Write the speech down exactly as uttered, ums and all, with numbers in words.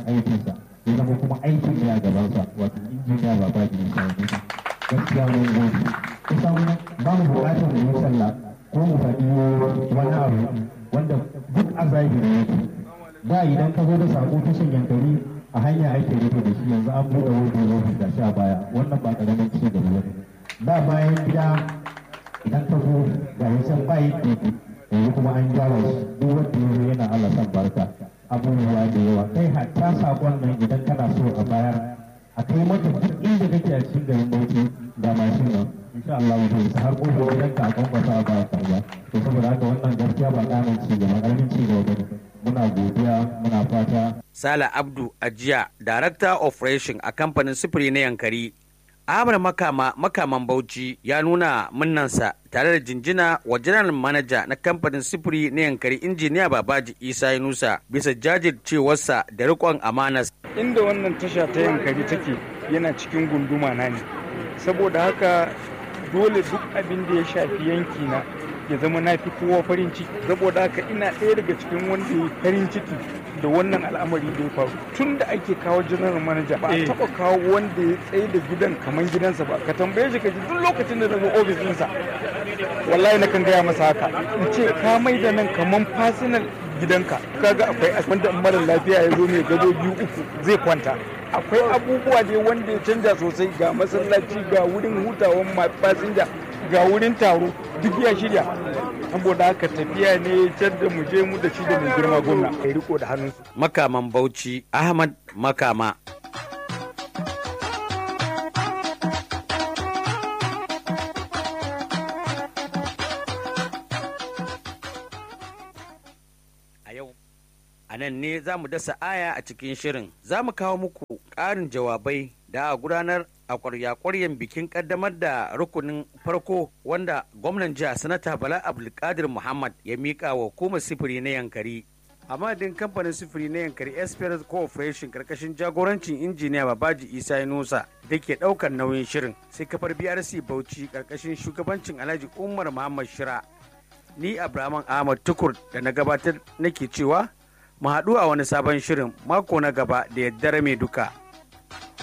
aikinsa ya zama kuma aikin ne a gabansa wato injiniya Babaji Isa Yunusa. Gaskiya mun gode. Kusan ba mu buƙatar mu yi sallah ko mu faɗi wani abu wanda duk a zahiri yake. Da idan ka zo da sako tashin Yankari a hanya ake rufe da shi, yanzu an buɗe wani ofis da shi a baya, wannan ba ƙaramin ci gaba ba. Da bayan gida idan ka zo ga yasan bayan titi yanzu kuma an gyara shi, duk wanda ya zo yana Allah san barka, abubuwa da yawa. Kai hatta sakon nan idan kana so a bayar a kai mata duk inda kake a cikin garin Bauchi ga mashin nan, insha Allah zai isa har kofar gidan ka a kwankwasa a baya karba. To saboda haka wannan gaskiya ba ƙaramin ci gaba, ƙaramin ci gaba bane. Muna godiya, muna fata. Sala Abdu Ajiya, Director Operation a kamfanin sufuri na Yankari. Ahmad Makama Makaman Bauchi ya nuna munnansa tare da jinjina wa General Manager na kamfanin sufuri na Yankari Injiniya Babaji Isa Yunusa bisa jajircewarsa da riƙon amanas. Inda wannan tasha ta Yankari take yana cikin gunduma na ne, saboda haka dole duk abin da ya shafi yanki na ya zama na fi kowa farin ciki, saboda haka ina ɗaya daga cikin wanda ya farin ciki da wannan al'amari da ya faru. Tun da ake kawo general manager ba a taɓa kawo wanda ya tsaye da gidan kamar gidansa ba. Ka tambaye shi ka ji duk lokacin da na zo ofis ɗinsa wallahi na kan gaya masa haka, in ce ka mai da nan kamar personal gidanka. Kaga akwai wanda mara lafiya ya zo mai gado biyu uku zai kwanta, akwai abubuwa dai wanda ya canja sosai, ga masallaci, ga wurin hutawan fasinja, ga wurin taro duk ya shirya. Saboda haka tafiya ne can da mu je mu da shi da mai girma gwamna kai riko da hannunsu. Makaman Bauchi Ahmad Makama. A yau a nan ne za mu dasa aya a cikin shirin, za mu kawo muku ƙarin jawabai da a gudanar a ƙwarya-ƙwaryen bikin ƙaddamar da rukunin farko wanda gwamnan jiha sanata Bala Abdulkadir Muhammad ya miƙa wa hukumar sifiri na Yankari. A madadin kamfanin sifiri na Yankari Experience Corporation karkashin jagorancin injiniya Babaji Isa Yunusa da ke ɗaukar nauyin shirin, sai kafar B R C Bauchi karkashin shugabancin Alhaji Umar Muhammad Shira. Ni Abraman Ahmad Tukur da na gabatar nake cewa mu haɗu a wani sabon shirin mako na gaba da yaddare mai duka.